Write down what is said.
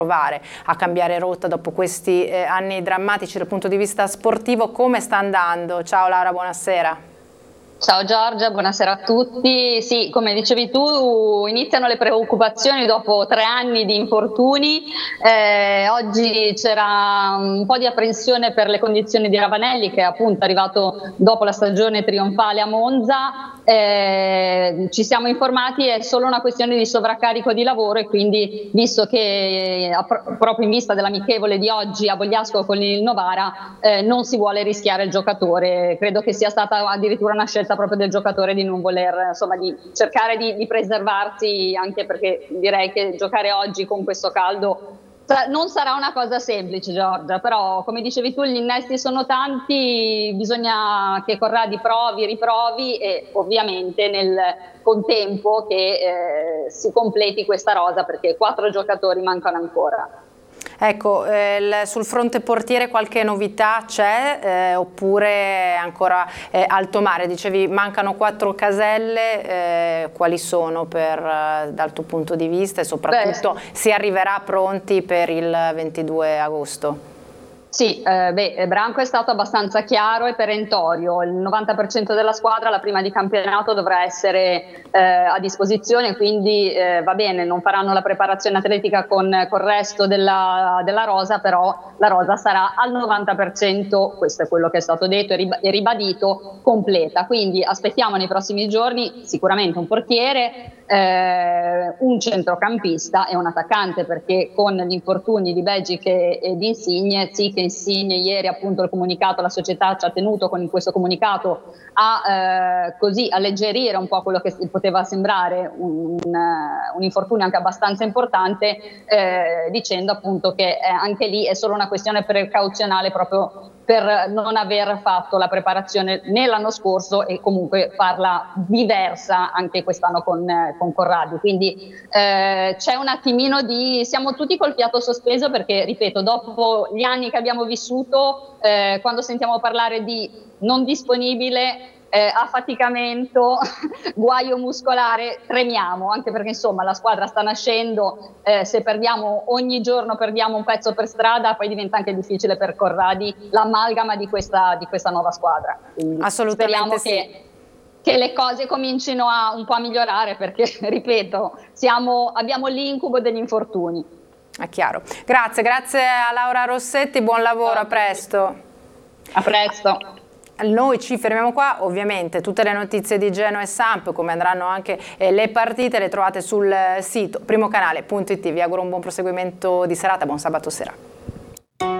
provare a cambiare rotta dopo questi anni drammatici dal punto di vista sportivo. Come sta andando? Ciao Laura, buonasera. Ciao Giorgia, buonasera a tutti. Sì, come dicevi tu, iniziano le preoccupazioni dopo 3 anni di infortuni. Oggi c'era un po' di apprensione per le condizioni di Ravanelli, che è appunto arrivato dopo la stagione trionfale a Monza. Ci siamo informati, è solo una questione di sovraccarico di lavoro, e quindi, visto che proprio in vista dell'amichevole di oggi a Bogliasco con il Novara, non si vuole rischiare il giocatore. Credo che sia stata addirittura una scelta proprio del giocatore di non voler, insomma, di cercare di preservarsi, anche perché direi che giocare oggi con questo caldo non sarà una cosa semplice, Giorgia, però come dicevi tu gli innesti sono tanti, bisogna che Corradi riprovi e ovviamente nel contempo che si completi questa rosa, perché 4 giocatori mancano ancora. Ecco, sul fronte portiere qualche novità c'è oppure ancora alto mare? Dicevi mancano 4 caselle, quali sono dal tuo punto di vista, e soprattutto si arriverà pronti per il 22 agosto? Sì, Branco è stato abbastanza chiaro e perentorio. Il 90% della squadra la prima di campionato dovrà essere a disposizione, quindi va bene, non faranno la preparazione atletica con il resto della rosa, però la rosa sarà al 90%, questo è quello che è stato detto e ribadito, completa. Quindi aspettiamo nei prossimi giorni sicuramente un portiere, un centrocampista e un attaccante, perché con gli infortuni di Begic e di Insigne, sì che Insigne ieri appunto il comunicato, la società ci ha tenuto con questo comunicato a così alleggerire un po' quello che poteva sembrare un infortunio anche abbastanza importante, dicendo appunto che anche lì è solo una questione precauzionale, proprio per non aver fatto la preparazione né l'anno scorso e comunque farla diversa anche quest'anno con Corradi. Quindi c'è un attimino siamo tutti col fiato sospeso, perché ripeto, dopo gli anni che abbiamo vissuto, quando sentiamo parlare di non disponibile, affaticamento, guaio muscolare, tremiamo, anche perché insomma la squadra sta nascendo, se perdiamo ogni giorno, perdiamo un pezzo per strada, poi diventa anche difficile per Corradi l'amalgama di questa nuova squadra. Quindi assolutamente speriamo che le cose comincino un po' a migliorare, perché ripeto, abbiamo l'incubo degli infortuni. È chiaro. Grazie a Laura Rossetti, buon lavoro, a presto. A presto. Noi ci fermiamo qua, ovviamente tutte le notizie di Genoa e Samp, come andranno anche le partite, le trovate sul sito primocanale.it. Vi auguro un buon proseguimento di serata, buon sabato sera.